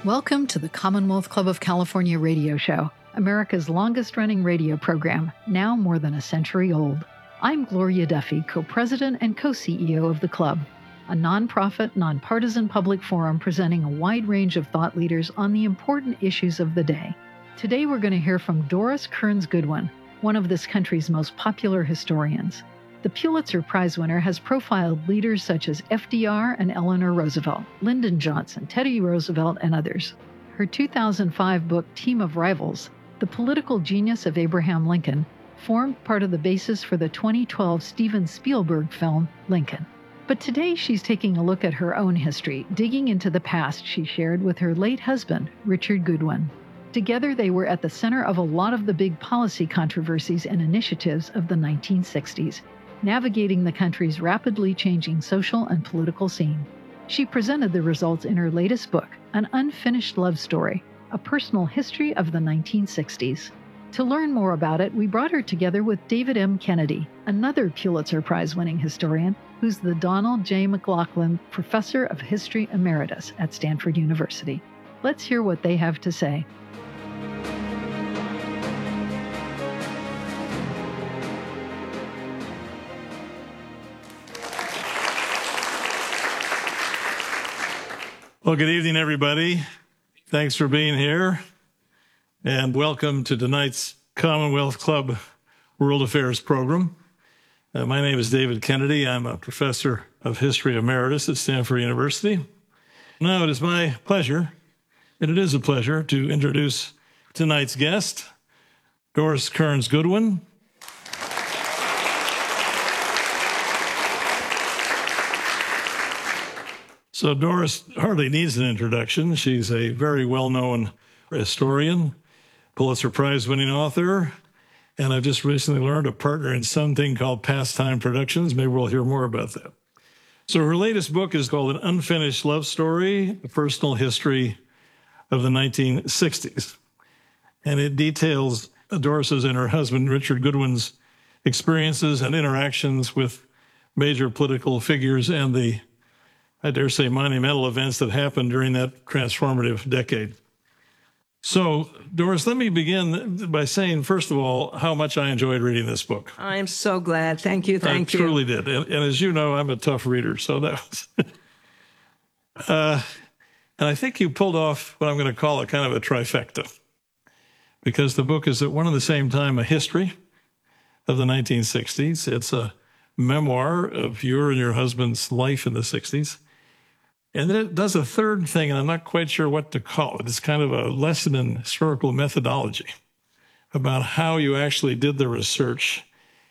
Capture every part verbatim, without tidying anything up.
Welcome to the Commonwealth Club of California radio show, America's longest-running radio program, now more than a century old. I'm Gloria Duffy, co-president and co-C E O of the club, a nonprofit, nonpartisan public forum presenting a wide range of thought leaders on the important issues of the day. Today we're going to hear from Doris Kearns Goodwin, one of this country's most popular historians. The Pulitzer Prize winner has profiled leaders such as F D R and Eleanor Roosevelt, Lyndon Johnson, Teddy Roosevelt, and others. Her two thousand five book, Team of Rivals, The Political Genius of Abraham Lincoln, formed part of the basis for the twenty twelve Steven Spielberg film, Lincoln. But today she's taking a look at her own history, digging into the past she shared with her late husband, Richard Goodwin. Together, they were at the center of a lot of the big policy controversies and initiatives of the nineteen sixties. Navigating the country's rapidly changing social and political scene. She presented the results in her latest book, An Unfinished Love Story, a personal history of the nineteen sixties. To learn more about it, we brought her together with David M. Kennedy, another Pulitzer Prize-winning historian, who's the Donald J. McLaughlin Professor of History Emeritus at Stanford University. Let's hear what they have to say. Well, good evening, everybody. Thanks for being here, and welcome to tonight's Commonwealth Club World Affairs program. Uh, my name is David Kennedy. I'm a professor of history emeritus at Stanford University. Now, it is my pleasure, and it is a pleasure, to introduce tonight's guest, Doris Kearns Goodwin. So Doris hardly needs an introduction. She's a very well-known historian, Pulitzer Prize-winning author, and I've just recently learned a partner in something called Pastime Productions. Maybe we'll hear more about that. So her latest book is called An Unfinished Love Story, A Personal History of the nineteen sixties. And it details Doris's and her husband, Richard Goodwin's, experiences and interactions with major political figures and the, I dare say, monumental events that happened during that transformative decade. So, Doris, let me begin by saying, first of all, how much I enjoyed reading this book. I'm so glad. Thank you. Thank I you. I truly did. And, and as you know, I'm a tough reader. So that was... uh, and I think you pulled off what I'm going to call a kind of a trifecta. Because the book is at one and the same time a history of the nineteen sixties. It's a memoir of your and your husband's life in the sixties. And then it does a third thing, and I'm not quite sure what to call it. It's kind of a lesson in historical methodology about how you actually did the research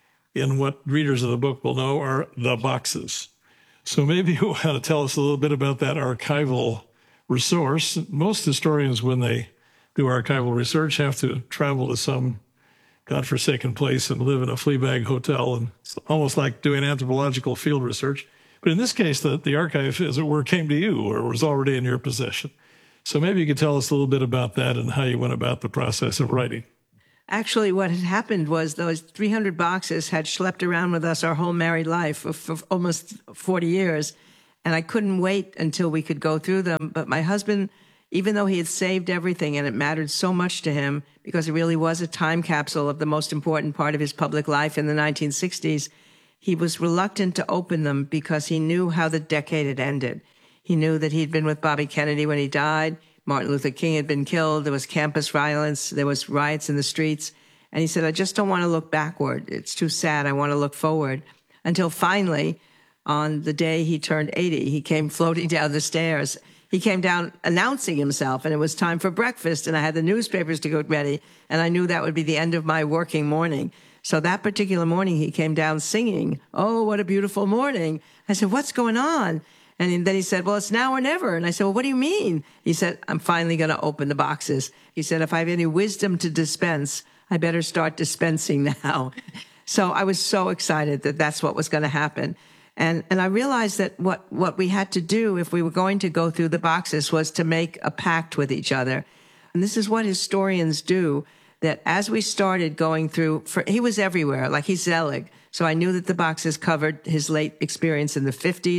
in what readers of the book will know are the boxes. So maybe you want to tell us a little bit about that archival resource. Most historians, when they do archival research, have to travel to some godforsaken place and live in a flea bag hotel, and it's almost like doing anthropological field research. But in this case, the, the archive, as it were, came to you or was already in your possession. So maybe you could tell us a little bit about that and how you went about the process of writing. Actually, what had happened was those three hundred boxes had schlepped around with us our whole married life for, for almost forty years. And I couldn't wait until we could go through them. But my husband, even though he had saved everything and it mattered so much to him, because it really was a time capsule of the most important part of his public life in the nineteen sixties, he was reluctant to open them because he knew how the decade had ended. He knew that he'd been with Bobby Kennedy when he died. Martin Luther King had been killed. There was campus violence. There was riots in the streets. And he said, I just don't want to look backward. It's too sad. I want to look forward. Until finally, on the day he turned eighty, he came floating down the stairs. He came down announcing himself, and it was time for breakfast, and I had the newspapers to get ready, and I knew that would be the end of my working morning. So that particular morning, he came down singing, oh, what a beautiful morning. I said, what's going on? And then he said, well, it's now or never. And I said, well, what do you mean? He said, I'm finally going to open the boxes. He said, if I have any wisdom to dispense, I better start dispensing now. So I was so excited that that's what was going to happen. And and I realized that what, what we had to do if we were going to go through the boxes was to make a pact with each other. And this is what historians do. That as we started going through, for, he was everywhere, like he's Zelig. So I knew that the boxes covered his late experience in the fifties,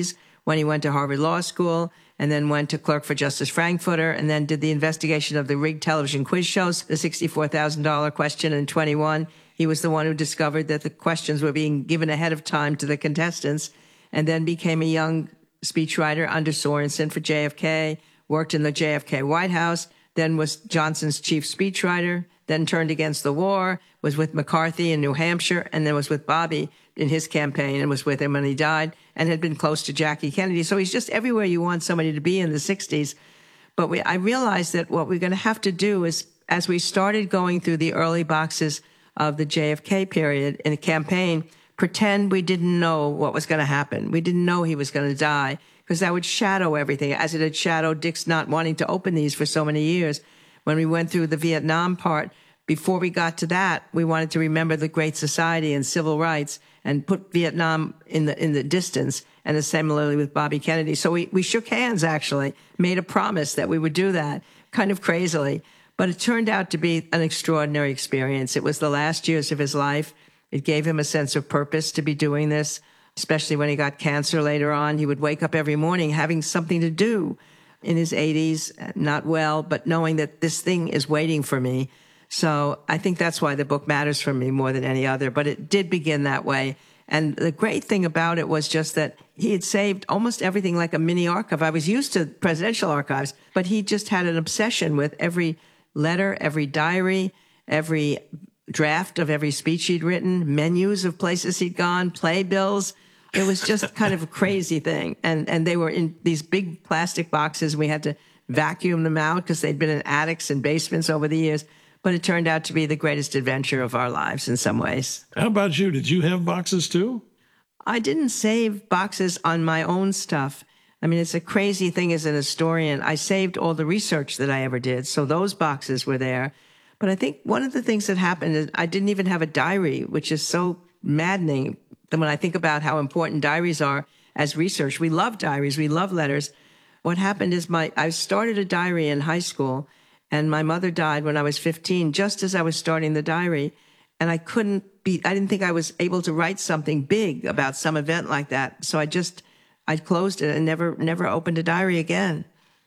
when he went to Harvard Law School, and then went to clerk for Justice Frankfurter, and then did the investigation of the rigged television quiz shows, the sixty-four thousand dollars question in twenty-one. He was the one who discovered that the questions were being given ahead of time to the contestants, and then became a young speechwriter under Sorensen for J F K, worked in the J F K White House, then was Johnson's chief speechwriter, then turned against the war, was with McCarthy in New Hampshire, and then was with Bobby in his campaign and was with him when he died, and had been close to Jackie Kennedy. So he's just everywhere you want somebody to be in the sixties. But we, I realized that what we're going to have to do is, as we started going through the early boxes of the J F K period in a campaign, pretend we didn't know what was going to happen. We didn't know he was going to die, because that would shadow everything, as it had shadowed Dick's not wanting to open these for so many years. When we went through the Vietnam part, before we got to that, we wanted to remember the Great Society and civil rights and put Vietnam in the in the distance, and similarly with Bobby Kennedy. So we, we shook hands, actually, made a promise that we would do that, kind of crazily. But it turned out to be an extraordinary experience. It was the last years of his life. It gave him a sense of purpose to be doing this, especially when he got cancer later on. He would wake up every morning having something to do in his eighties, not well, but knowing that this thing is waiting for me. So I think that's why the book matters for me more than any other. But it did begin that way. And the great thing about it was just that he had saved almost everything like a mini archive. I was used to presidential archives, but he just had an obsession with every letter, every diary, every draft of every speech he'd written, menus of places he'd gone, playbills. It was just kind of a crazy thing. And and they were in these big plastic boxes. We had to vacuum them out because they'd been in attics and basements over the years. But it turned out to be the greatest adventure of our lives in some ways. How about you? Did you have boxes too? I didn't save boxes on my own stuff. I mean, it's a crazy thing as an historian. I saved all the research that I ever did, so those boxes were there. But I think one of the things that happened is I didn't even have a diary, which is so maddening. Then when I think about how important diaries are as research, we love diaries, we love letters. What happened is my I started a diary in high school, and my mother died when I was fifteen, just as I was starting the diary. And I couldn't be, I didn't think I was able to write something big about some event like that. So I just, I closed it and never, never opened a diary again.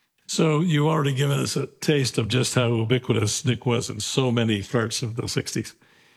So you already given us a taste of just how ubiquitous Dick was in so many parts of the sixties.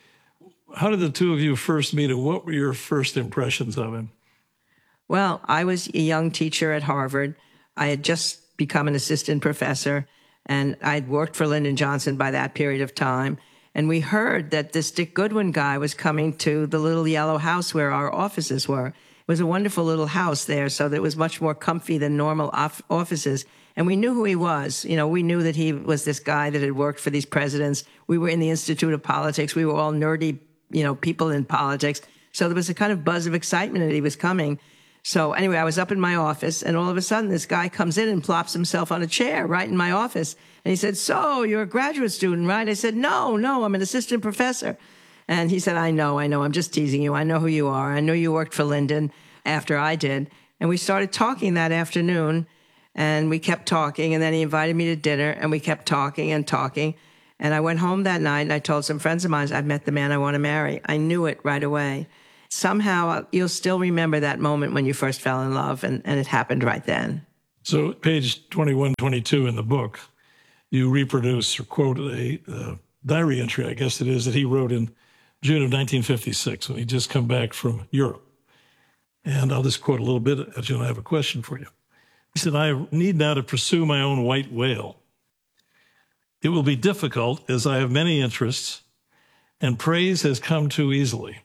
How did the two of you first meet, and what were your first impressions of him? Well, I was a young teacher at Harvard. I had just become an assistant professor, and I'd worked for Lyndon Johnson by that period of time. And we heard that this Dick Goodwin guy was coming to the little yellow house where our offices were. It was a wonderful little house there, so that it was much more comfy than normal off- offices. And we knew who he was. You know, we knew that he was this guy that had worked for these presidents. We were in the Institute of Politics. We were all nerdy, you know, people in politics. So there was a kind of buzz of excitement that he was coming. So anyway, I was up in my office, and all of a sudden this guy comes in and plops himself on a chair right in my office. And he said, "So you're a graduate student, right?" I said, no, no, I'm an assistant professor. And he said, I know, I know, I'm just teasing you. I know who you are. I know you worked for Lyndon after I did. And we started talking that afternoon, and we kept talking. And then he invited me to dinner, and we kept talking and talking. And I went home that night, and I told some friends of mine, I've met the man I want to marry. I knew it right away. Somehow you'll still remember that moment when you first fell in love, and, and it happened right then. So page twenty-one, twenty-two in the book, you reproduce or quote a uh, diary entry, I guess it is, that he wrote in June of nineteen fifty-six when he'd just come back from Europe. And I'll just quote a little bit, as you know, I have a question for you. He said, "I need now to pursue my own white whale. It will be difficult as I have many interests, and praise has come too easily.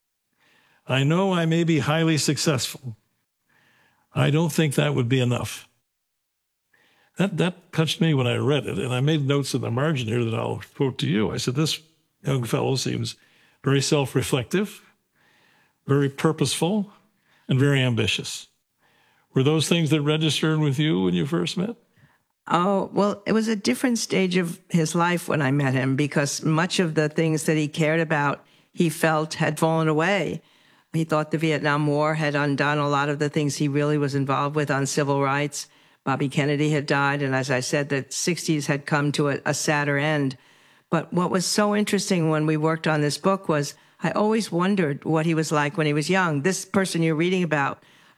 I know I may be highly successful. I don't think that would be enough." That that touched me when I read it, and I made notes in the margin here that I'll quote to you. I said, this young fellow seems very self-reflective, very purposeful, and very ambitious. Were those things that registered with you when you first met? Oh, well, it was a different stage of his life when I met him, because much of the things that he cared about, he felt had fallen away. He thought the Vietnam War had undone a lot of the things he really was involved with on civil rights. Bobby Kennedy had died, and as I said, the sixties had come to a, a sadder end. But what was so interesting when we worked on this book was I always wondered what he was like when he was young. This person you're reading about,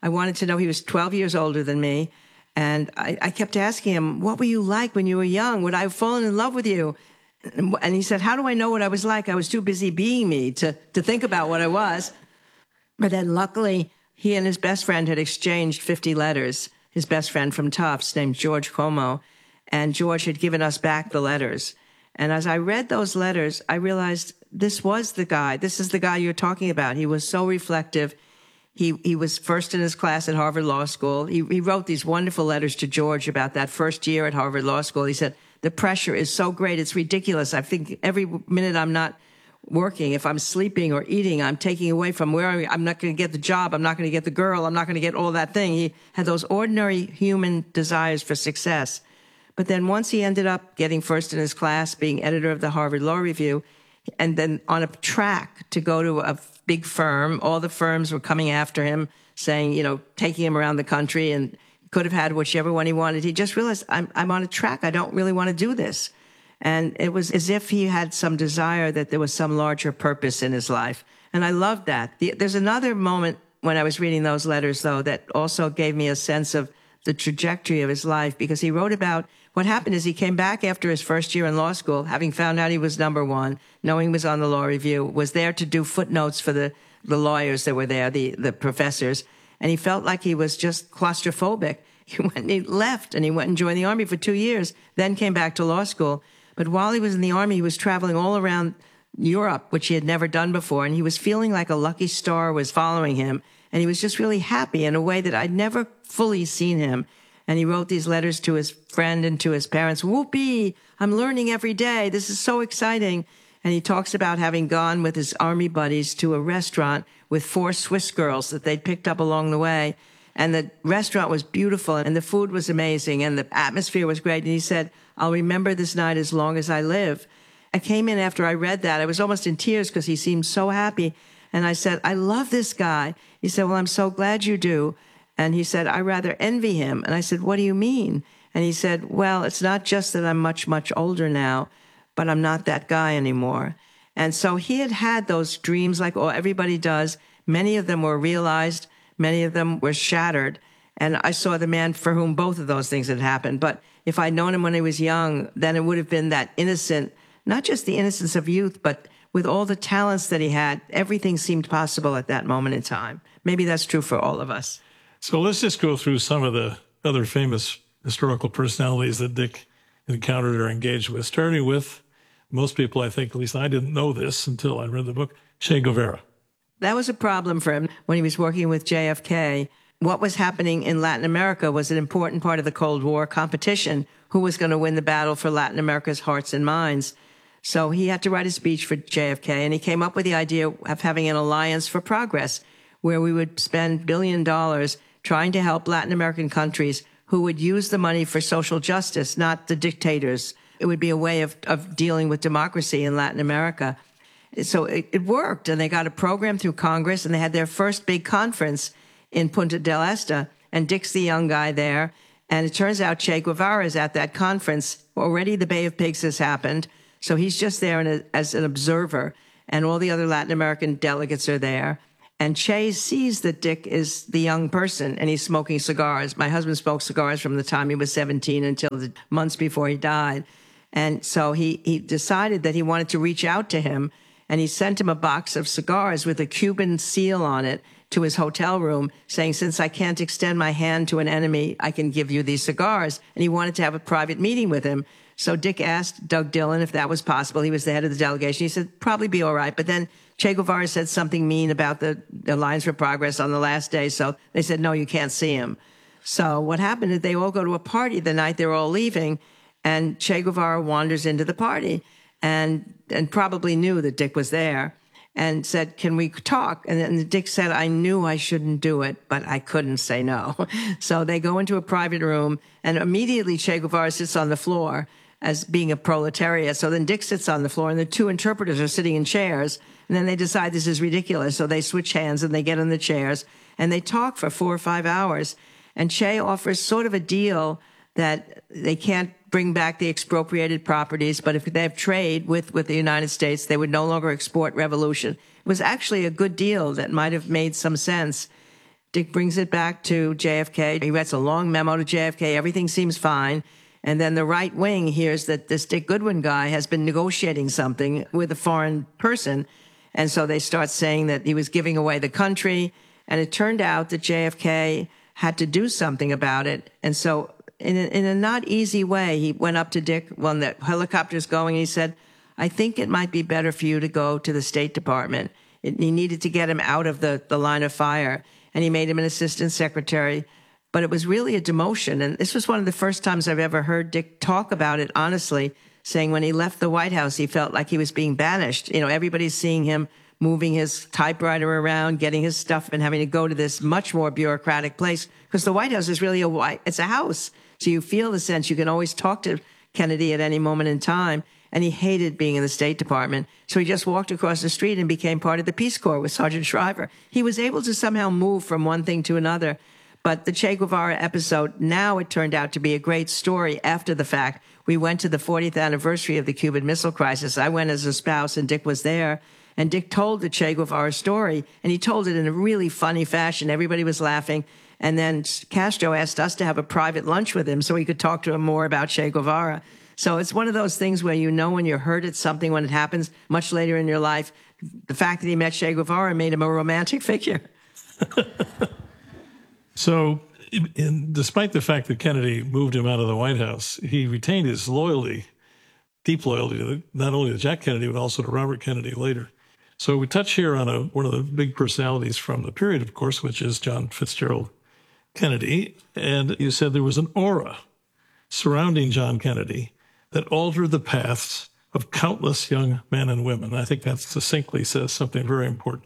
I wanted to know. He was twelve years older than me. And I, I kept asking him, what were you like when you were young? Would I have fallen in love with you? And he said, how do I know what I was like? I was too busy being me to, to think about what I was. But then luckily, he and his best friend had exchanged fifty letters, his best friend from Tufts named George Como. And George had given us back the letters. And as I read those letters, I realized this was the guy. This is the guy you're talking about. He was so reflective. He he was first in his class at Harvard Law School. He, he wrote these wonderful letters to George about that first year at Harvard Law School. He said, the pressure is so great, it's ridiculous. I think every minute I'm not working, if I'm sleeping or eating, I'm taking away from where I'm, I'm not going to get the job, I'm not going to get the girl, I'm not going to get all that thing. He had those ordinary human desires for success. But then once he ended up getting first in his class, being editor of the Harvard Law Review, and then on a track to go to a big firm. All the firms were coming after him, saying, you know, taking him around the country, and could have had whichever one he wanted. He just realized, I'm, I'm on a track. I don't really want to do this. And it was as if he had some desire that there was some larger purpose in his life. And I loved that. The, there's another moment when I was reading those letters, though, that also gave me a sense of the trajectory of his life, because he wrote about what happened is he came back after his first year in law school, having found out he was number one, knowing he was on the law review, was there to do footnotes for the, the lawyers that were there, the, the professors. And he felt like he was just claustrophobic. He went and he left and he went and joined the Army for two years, then came back to law school. But while he was in the Army, he was traveling all around Europe, which he had never done before. And he was feeling like a lucky star was following him. And he was just really happy in a way that I'd never fully seen him. And he wrote these letters to his friend and to his parents. Whoopee, I'm learning every day. This is so exciting. And he talks about having gone with his Army buddies to a restaurant with four Swiss girls that they'd picked up along the way. And the restaurant was beautiful and the food was amazing and the atmosphere was great. And he said, I'll remember this night as long as I live. I came in after I read that. I was almost in tears because he seemed so happy. And I said, I love this guy. He said, well, I'm so glad you do. And he said, I rather envy him. And I said, what do you mean? And he said, well, it's not just that I'm much, much older now, but I'm not that guy anymore. And so he had had those dreams like oh, everybody does. Many of them were realized. Many of them were shattered. And I saw the man for whom both of those things had happened. But if I'd known him when he was young, then it would have been that innocent, not just the innocence of youth, but with all the talents that he had, everything seemed possible at that moment in time. Maybe that's true for all of us. So let's just go through some of the other famous historical personalities that Dick encountered or engaged with, starting with most people, I think, at least I didn't know this until I read the book, Che Guevara. That was a problem for him when he was working with J F K. What was happening in Latin America was an important part of the Cold War competition. Who was going to win the battle for Latin America's hearts and minds? So he had to write a speech for J F K, and he came up with the idea of having an alliance for progress, where we would spend billion dollars trying to help Latin American countries who would use the money for social justice, not the dictators. It would be a way of, of dealing with democracy in Latin America. So it, it worked, and they got a program through Congress, and they had their first big conference in Punta del Este, and Dick's the young guy there. And it turns out Che Guevara is at that conference. Already the Bay of Pigs has happened, so he's just there in a, as an observer, and all the other Latin American delegates are there. And Che sees that Dick is the young person, and he's smoking cigars. My husband smoked cigars from the time he was seventeen until the months before he died. And so he, he decided that he wanted to reach out to him, and he sent him a box of cigars with a Cuban seal on it to his hotel room, saying, since I can't extend my hand to an enemy, I can give you these cigars. And he wanted to have a private meeting with him. So Dick asked Doug Dillon if that was possible. He was the head of the delegation. He said, probably be all right. But then Che Guevara said something mean about the Alliance for Progress on the last day. So they said, no, you can't see him. So what happened is they all go to a party the night they're all leaving, and Che Guevara wanders into the party and, and probably knew that Dick was there and said, can we talk? And then Dick said, I knew I shouldn't do it, but I couldn't say no. So they go into a private room, and immediately Che Guevara sits on the floor as being a proletariat. So then Dick sits on the floor, and the two interpreters are sitting in chairs. And then they decide this is ridiculous. So they switch hands, and they get in the chairs, and they talk for four or five hours. And Che offers sort of a deal that they can't bring back the expropriated properties, but if they have trade with, with the United States, they would no longer export revolution. It was actually a good deal that might have made some sense. Dick brings it back to J F K. He writes a long memo to J F K. Everything seems fine. And then the right wing hears that this Dick Goodwin guy has been negotiating something with a foreign person. And so they start saying that he was giving away the country. And it turned out that J F K had to do something about it. And so in a, in a not easy way, he went up to Dick when the helicopter's going, and he said, I think it might be better for you to go to the State Department. It, he needed to get him out of the, the line of fire. And he made him an assistant secretary. But it was really a demotion. And this was one of the first times I've ever heard Dick talk about it honestly, saying when he left the White House, he felt like he was being banished. You know, everybody's seeing him moving his typewriter around, getting his stuff, and having to go to this much more bureaucratic place, because the White House is really a white, it's a house. So you feel the sense you can always talk to Kennedy at any moment in time. And he hated being in the State Department. So he just walked across the street and became part of the Peace Corps with Sergeant Shriver. He was able to somehow move from one thing to another. But the Che Guevara episode, now it turned out to be a great story after the fact. We went to the fortieth anniversary of the Cuban Missile Crisis. I went as a spouse, and Dick was there. And Dick told the Che Guevara story, and he told it in a really funny fashion. Everybody was laughing. And then Castro asked us to have a private lunch with him so he could talk to him more about Che Guevara. So it's one of those things where you know when you're hurt at something when it happens much later in your life. The fact that he met Che Guevara made him a romantic figure. So in, despite the fact that Kennedy moved him out of the White House, he retained his loyalty, deep loyalty, to the, not only to Jack Kennedy, but also to Robert Kennedy later. So we touch here on a, one of the big personalities from the period, of course, which is John Fitzgerald Kennedy. And you said there was an aura surrounding John Kennedy that altered the paths of countless young men and women. I think that succinctly says something very important.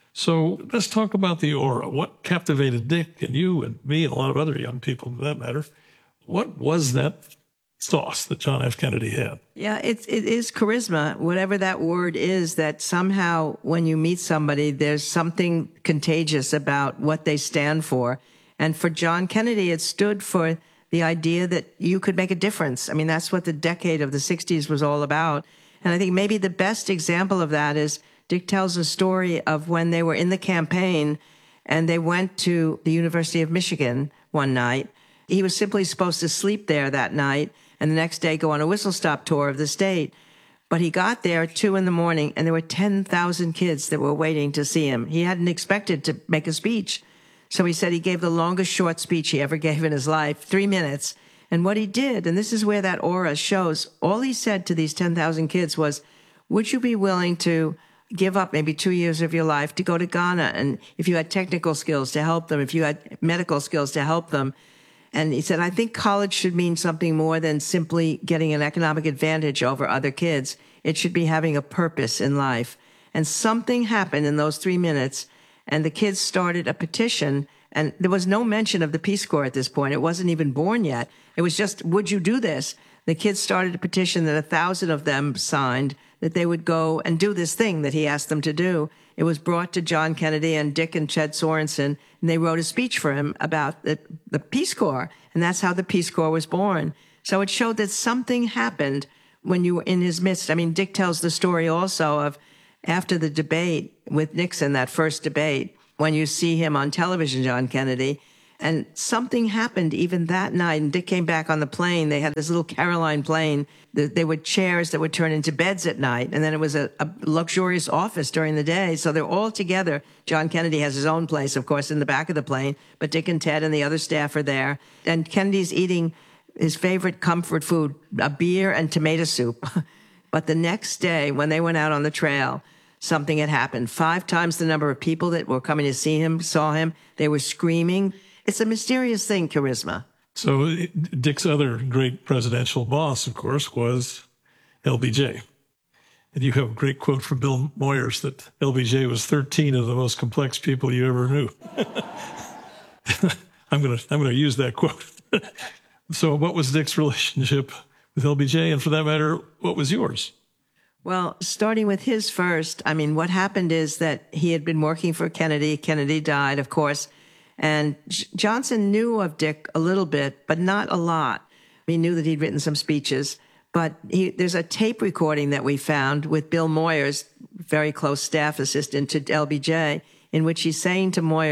So let's talk about the aura. What captivated Dick and you and me and a lot of other young people, for that matter? What was that sauce that John F. Kennedy had? Yeah, it's, it is charisma, whatever that word is, that somehow when you meet somebody, there's something contagious about what they stand for. And for John Kennedy, it stood for the idea that you could make a difference. I mean, that's what the decade of the sixties was all about. And I think maybe the best example of that is Dick tells a story of when they were in the campaign and they went to the University of Michigan one night. He was simply supposed to sleep there that night and the next day go on a whistle-stop tour of the state. But he got there at two in the morning and there were ten thousand kids that were waiting to see him. He hadn't expected to make a speech. So he said he gave the longest short speech he ever gave in his life, three minutes. And what he did, and this is where that aura shows, all he said to these ten thousand kids was, would you be willing to give up maybe two years of your life to go to Ghana? And if you had technical skills to help them, if you had medical skills to help them. And he said, I think college should mean something more than simply getting an economic advantage over other kids. It should be having a purpose in life. And something happened in those three minutes. And the kids started a petition, and there was no mention of the Peace Corps at this point. It wasn't even born yet. It was just, would you do this? The kids started a petition that a thousand of them signed that they would go and do this thing that he asked them to do. It was brought to John Kennedy and Dick and Ched Sorensen, and they wrote a speech for him about the, the Peace Corps, and that's how the Peace Corps was born. So it showed that something happened when you were in his midst. I mean, Dick tells the story also of after the debate with Nixon, that first debate, when you see him on television, John Kennedy, and something happened even that night. And Dick came back on the plane. They had this little Caroline plane. There were chairs that would turn into beds at night. And then it was a, a luxurious office during the day. So they're all together. John Kennedy has his own place, of course, in the back of the plane. But Dick and Ted and the other staff are there. And Kennedy's eating his favorite comfort food, a beer and tomato soup. But the next day, when they went out on the trail, something had happened. Five times the number of people that were coming to see him saw him. They were screaming. It's a mysterious thing, charisma. So Dick's other great presidential boss, of course, was L B J. And you have a great quote from Bill Moyers that L B J was thirteen of the most complex people you ever knew. I'm going to I'm going to use that quote. So what was Dick's relationship with L B J? And for that matter, what was yours? Well, starting with his first, I mean, what happened is that he had been working for Kennedy. Kennedy died, of course. And J- Johnson knew of Dick a little bit, but not a lot. He knew that he'd written some speeches. But he, there's a tape recording that we found with Bill Moyers, very close staff assistant to L B J, in which he's saying to Moyers,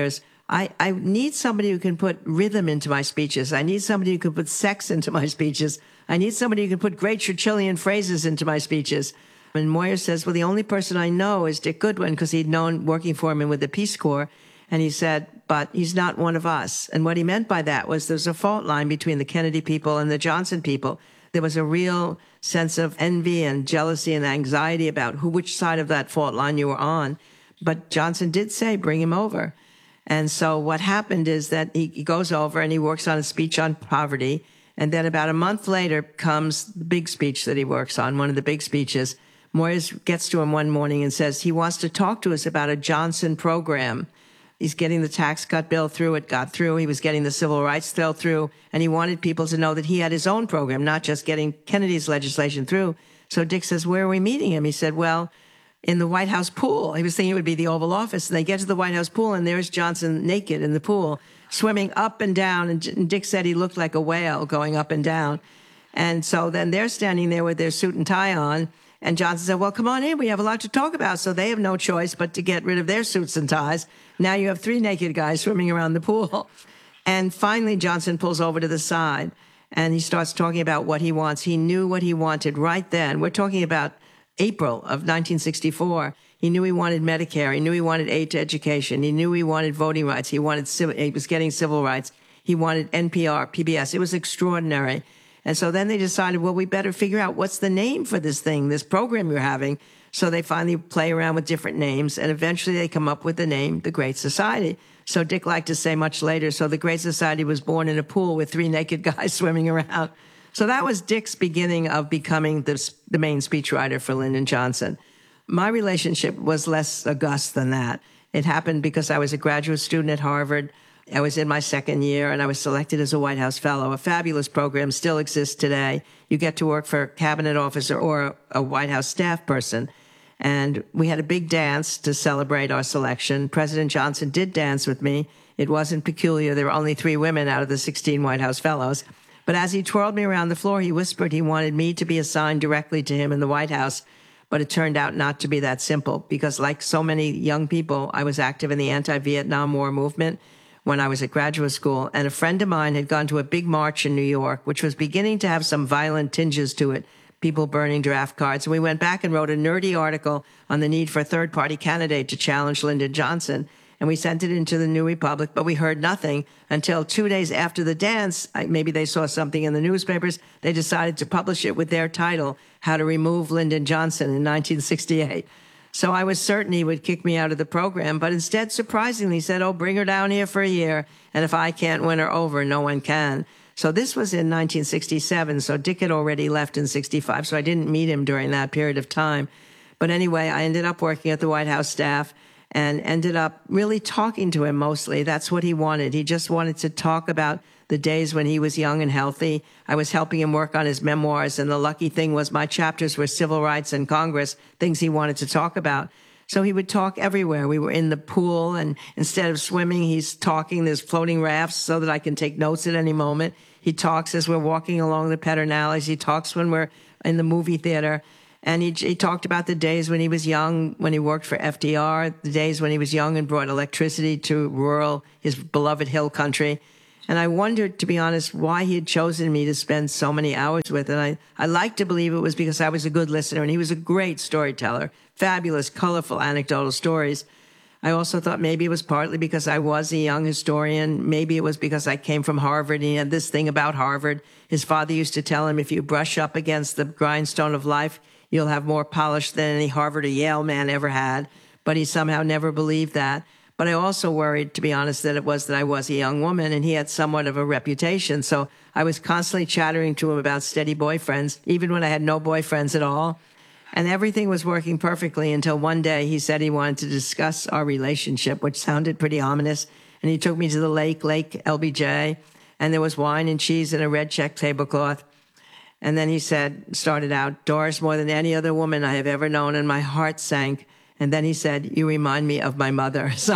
I, I need somebody who can put rhythm into my speeches. I need somebody who can put sex into my speeches. I need somebody who can put great Churchillian phrases into my speeches. And Moyer says, well, the only person I know is Dick Goodwin, because he'd known working for him with the Peace Corps. And he said, but he's not one of us. And what he meant by that was there's a fault line between the Kennedy people and the Johnson people. There was a real sense of envy and jealousy and anxiety about who, which side of that fault line you were on. But Johnson did say, bring him over. And so what happened is that he, he goes over and he works on a speech on poverty. And then about a month later comes the big speech that he works on, one of the big speeches. Moyers gets to him one morning and says he wants to talk to us about a Johnson program. He's getting the tax cut bill through. It got through. He was getting the civil rights bill through. And he wanted people to know that he had his own program, not just getting Kennedy's legislation through. So Dick says, where are we meeting him? He said, well, in the White House pool. He was thinking it would be the Oval Office. And they get to the White House pool, and there's Johnson naked in the pool, swimming up and down. And Dick said he looked like a whale going up and down. And so then they're standing there with their suit and tie on. And Johnson said, well, come on in. We have a lot to talk about. So they have no choice but to get rid of their suits and ties. Now you have three naked guys swimming around the pool. And finally, Johnson pulls over to the side, and he starts talking about what he wants. He knew what he wanted right then. We're talking about April of nineteen sixty-four. He knew he wanted Medicare. He knew he wanted aid to education. He knew he wanted voting rights. He wanted civil, he was getting civil rights. He wanted N P R, P B S. It was extraordinary. And so then they decided, well, we better figure out what's the name for this thing, this program you're having. So they finally play around with different names, and eventually they come up with the name, The Great Society. So Dick liked to say much later, so The Great Society was born in a pool with three naked guys swimming around. So that was Dick's beginning of becoming the, the main speechwriter for Lyndon Johnson. My relationship was less august than that. It happened because I was a graduate student at Harvard. I was in my second year, and I was selected as a White House Fellow. A fabulous program, still exists today. You get to work for a cabinet officer or a White House staff person. And we had a big dance to celebrate our selection. President Johnson did dance with me. It wasn't peculiar. There were only three women out of the sixteen White House Fellows. But as he twirled me around the floor, he whispered he wanted me to be assigned directly to him in the White House. But it turned out not to be that simple, because like so many young people, I was active in the anti-Vietnam War movement when I was at graduate school. And a friend of mine had gone to a big march in New York, which was beginning to have some violent tinges to it, people burning draft cards. And we went back and wrote a nerdy article on the need for a third-party candidate to challenge Lyndon Johnson. And we sent it into the New Republic, but we heard nothing until two days after the dance. Maybe they saw something in the newspapers. They decided to publish it with their title, How to Remove Lyndon Johnson in nineteen sixty-eight. So I was certain he would kick me out of the program, but instead, surprisingly, said, oh, bring her down here for a year, and if I can't win her over, no one can. So this was in nineteen sixty-seven, so Dick had already left in sixty-five, so I didn't meet him during that period of time. But anyway, I ended up working at the White House staff and ended up really talking to him mostly. That's what he wanted. He just wanted to talk about the days when he was young and healthy. I was helping him work on his memoirs, and the lucky thing was my chapters were civil rights and Congress, things he wanted to talk about. So he would talk everywhere. We were in the pool, and instead of swimming, he's talking. There's floating rafts so that I can take notes at any moment. He talks as we're walking along the Pedernales. He talks when we're in the movie theater. And he, he talked about the days when he was young, when he worked for F D R, the days when he was young and brought electricity to rural, his beloved hill country. And I wondered, to be honest, why he had chosen me to spend so many hours with. And I, I like to believe it was because I was a good listener, and he was a great storyteller, fabulous, colorful, anecdotal stories. I also thought maybe it was partly because I was a young historian. Maybe it was because I came from Harvard, and he had this thing about Harvard. His father used to tell him, if you brush up against the grindstone of life, you'll have more polish than any Harvard or Yale man ever had. But he somehow never believed that. But I also worried, to be honest, that it was that I was a young woman, and he had somewhat of a reputation. So I was constantly chattering to him about steady boyfriends, even when I had no boyfriends at all. And everything was working perfectly until one day he said he wanted to discuss our relationship, which sounded pretty ominous. And he took me to the lake, Lake L B J, and there was wine and cheese and a red check tablecloth. And then he said, started out, Doris, more than any other woman I have ever known, and my heart sank. And then he said, you remind me of my mother. So,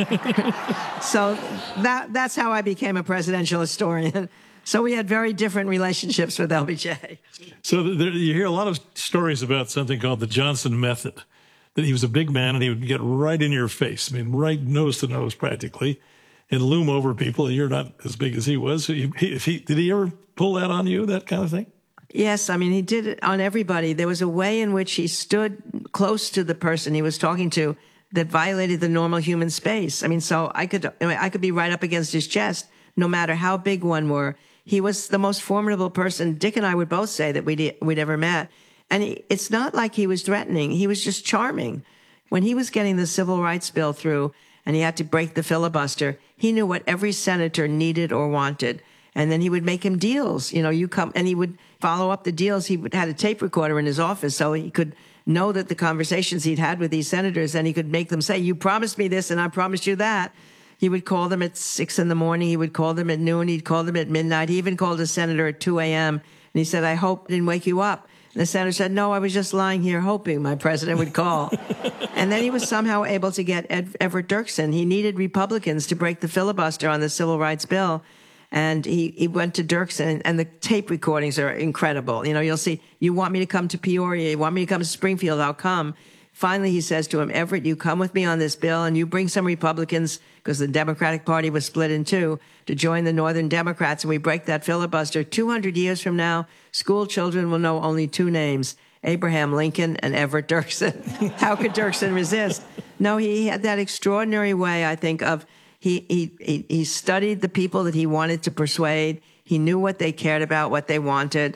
so that that's how I became a presidential historian. So we had very different relationships with L B J. So there, you hear a lot of stories about something called the Johnson method, that he was a big man and he would get right in your face, I mean, right nose to nose practically. and loom over people. And you're not as big as he was. So you, he, if he, did he ever pull that on you, that kind of thing? Yes, I mean, he did it on everybody. There was a way in which he stood close to the person he was talking to that violated the normal human space. I mean, so I could I, mean, I could be right up against his chest, no matter how big one were. He was the most formidable person. Dick and I would both say that we'd, we'd ever met. And he, it's not like he was threatening. He was just charming. When he was getting the civil rights bill through and he had to break the filibuster, he knew what every senator needed or wanted. And then he would make him deals. You know, you come, and he would follow up the deals. He would, had a tape recorder in his office so he could know that the conversations he'd had with these senators, and he could make them say, you promised me this and I promised you that. He would call them at six in the morning. He would call them at noon. He'd call them at midnight. He even called a senator at two a.m. And he said, I hope I didn't wake you up. And the senator said, no, I was just lying here hoping my president would call. And then he was somehow able to get Ed, Everett Dirksen. He needed Republicans to break the filibuster on the civil rights bill. And he, he went to Dirksen, and the tape recordings are incredible. You know, you'll see, you want me to come to Peoria, you want me to come to Springfield, I'll come. Finally, he says to him, Everett, you come with me on this bill, and you bring some Republicans, because the Democratic Party was split in two, to join the Northern Democrats, and we break that filibuster. two hundred years from now, school children will know only two names, Abraham Lincoln and Everett Dirksen. How could Dirksen resist? No, he had that extraordinary way, I think, of He, he he studied the people that he wanted to persuade. He knew what they cared about, what they wanted.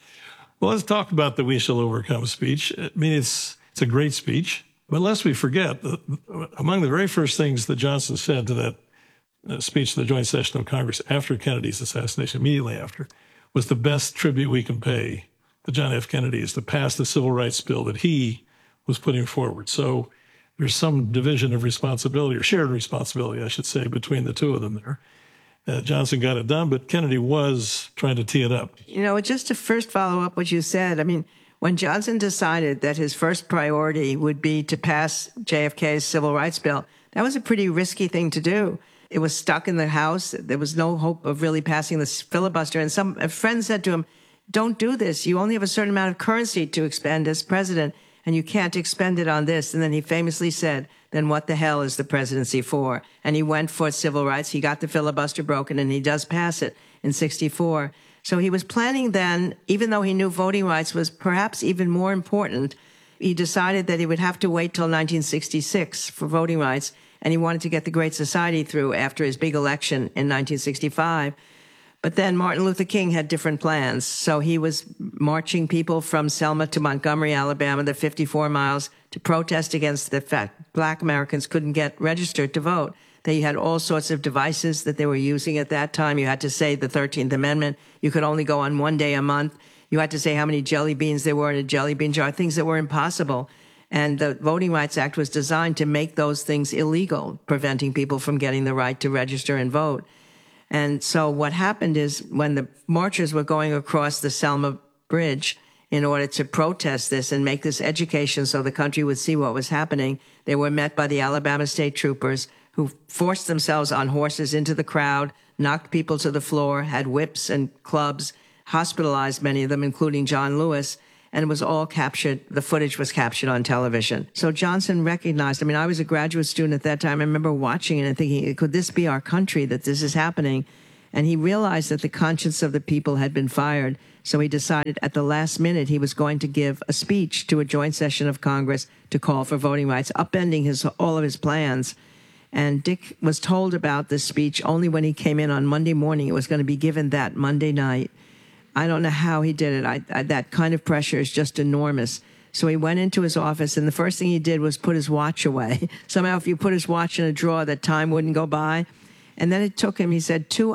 Well, let's talk about the We Shall Overcome speech. I mean, it's it's a great speech. But lest we forget, the, among the very first things that Johnson said to that uh, speech to the joint session of Congress after Kennedy's assassination, immediately after, was the best tribute we can pay to John F. Kennedy is to pass the civil rights bill that he was putting forward. So there's some division of responsibility, or shared responsibility, I should say, between the two of them there. Uh, Johnson got it done, but Kennedy was trying to tee it up. You know, just to first follow up what you said, I mean, when Johnson decided that his first priority would be to pass J F K's civil rights bill, that was a pretty risky thing to do. It was stuck in the House. There was no hope of really passing this filibuster. And some a friend said to him, don't do this. You only have a certain amount of currency to expend as president, and you can't expend it on this. And then he famously said, then what the hell is the presidency for? And he went for civil rights. He got the filibuster broken, and he does pass it in sixty-four. So he was planning then, even though he knew voting rights was perhaps even more important, he decided that he would have to wait till nineteen sixty-six for voting rights, and he wanted to get the Great Society through after his big election in nineteen sixty-five. But then Martin Luther King had different plans. So he was marching people from Selma to Montgomery, Alabama, the fifty-four miles, to protest against the fact black Americans couldn't get registered to vote. They had all sorts of devices that they were using at that time. You had to say the thirteenth Amendment. You could only go on one day a month. You had to say how many jelly beans there were in a jelly bean jar, things that were impossible. And the Voting Rights Act was designed to make those things illegal, preventing people from getting the right to register and vote. And so what happened is when the marchers were going across the Selma Bridge in order to protest this and make this education so the country would see what was happening, they were met by the Alabama State Troopers, who forced themselves on horses into the crowd, knocked people to the floor, had whips and clubs, hospitalized many of them, including John Lewis, and it was all captured. The footage was captured on television. So Johnson recognized, I mean, I was a graduate student at that time. I remember watching it and thinking, could this be our country, that this is happening? And he realized that the conscience of the people had been fired. So he decided at the last minute he was going to give a speech to a joint session of Congress to call for voting rights, upending his all of his plans. And Dick was told about this speech only when he came in on Monday morning. It was going to be given that Monday night. I don't know how he did it. I, I, that kind of pressure is just enormous. So he went into his office, and the first thing he did was put his watch away. Somehow, if you put his watch in a drawer, that time wouldn't go by. And then it took him, he said, two